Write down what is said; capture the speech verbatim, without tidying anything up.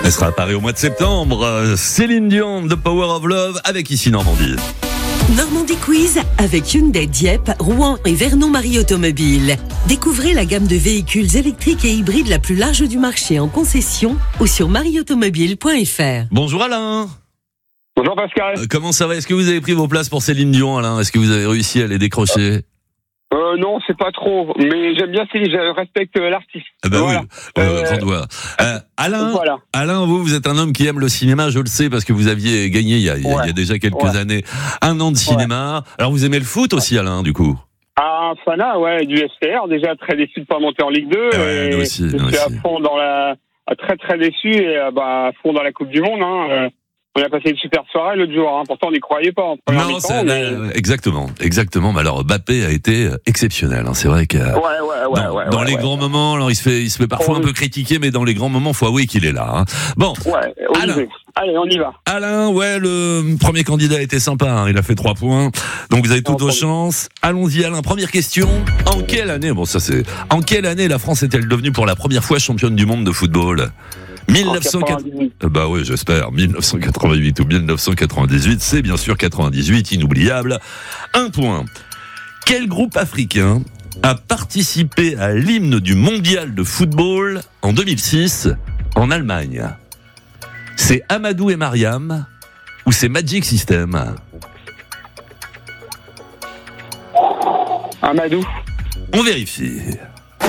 Elle sera à Paris au mois de septembre. Céline Dion, The Power of Love, avec ici Normandie. Normandie Quiz avec Hyundai, Dieppe, Rouen et Vernon-Marie Automobile. Découvrez la gamme de véhicules électriques et hybrides la plus large du marché en concession ou sur marie automobile point f r. Bonjour Alain. Bonjour Pascal. Euh, comment ça va? Est-ce que vous avez pris vos places pour Céline Dion, Alain? Est-ce que vous avez réussi à les décrocher? Euh, non, c'est pas trop, mais j'aime bien Céline, je respecte l'artiste. Eh ben voilà. oui, euh, Euh, j'en dois. Euh, Alain, voilà. Alain, vous, vous êtes un homme qui aime le cinéma, je le sais, parce que vous aviez gagné il y a, il y a- Ouais. il y a déjà quelques Ouais. années un an de cinéma. Alors vous aimez le foot aussi, Alain, du coup? Ah, Fana, ouais, du S P R, déjà très déçu de pas monter en Ligue deux. Ouais, et nous aussi, je nous suis à aussi. fond dans la, à très très déçu et euh, bah, à fond dans la Coupe du Monde. Hein. Euh, on a passé une super soirée l'autre jour. Hein. Pourtant, on n'y croyait pas en première Non, mi-temps. c'est- mais... euh, exactement, exactement. Mais alors Mbappé a été exceptionnel. Hein. C'est vrai que Ouais, ouais, ouais, dans, ouais. dans ouais, les ouais. grands moments, alors il se fait, il se fait parfois Oh, un peu critiquer, mais dans les grands moments, faut avouer qu'il est là. Hein. Bon, Ouais, on y Alain. va. Allez, on y va. Alain, ouais, le premier candidat était sympa. Hein. Il a fait trois points, donc vous avez toutes Non, vos pas chances. Allons-y, Alain. Première question. En quelle année, bon ça c'est, en quelle année la France est-elle devenue pour la première fois championne du monde de football? mille neuf cent quatre-vingt-dix. En Bah oui, j'espère. mille neuf cent quatre-vingt-huit ou mille neuf cent quatre-vingt-dix-huit, c'est bien sûr quatre-vingt-dix-huit, inoubliable. Un point. Quel groupe africain a participé à l'hymne du mondial de football en deux mille six en Allemagne? C'est Amadou et Mariam ou c'est Magic System? Amadou. On vérifie.